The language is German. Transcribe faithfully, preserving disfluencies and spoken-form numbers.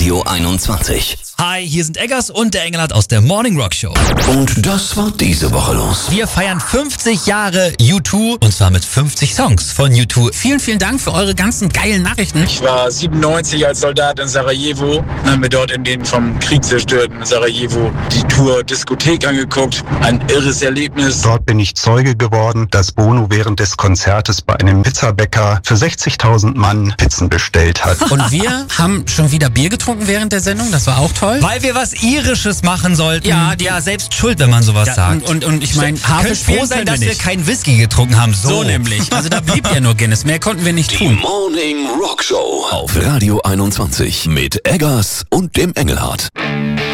Radio einundzwanzig. Hi, hier sind Eggers und der Engelhardt aus der Morning Rock Show. Und das war diese Woche los. Wir feiern fünfzig Jahre U zwei und zwar mit fünfzig Songs von U zwei. Vielen, vielen Dank für eure ganzen geilen Nachrichten. Ich war siebenundneunzig als Soldat in Sarajevo und haben mir dort in den vom Krieg zerstörten Sarajevo die Tour Diskothek angeguckt. Ein irres Erlebnis. Dort bin ich Zeuge geworden, dass Bono während des Konzertes bei einem Pizzabäcker für sechzigtausend Mann Pizzen bestellt hat. Und wir haben schon wieder Bier getrunken während der Sendung, das war auch toll. Weil wir was Irisches machen sollten. Ja, die- ja selbst schuld, wenn man sowas Ja, sagt. und, und, und ich meine, Hafe Könnt froh spielen sein, können dass wir wir nicht. keinen Whisky getrunken haben. So, So nämlich. Also da blieb ja nur Guinness, mehr konnten wir nicht Die tun. Morning Rock Show auf Radio einundzwanzig mit Eggers und dem Engelhardt.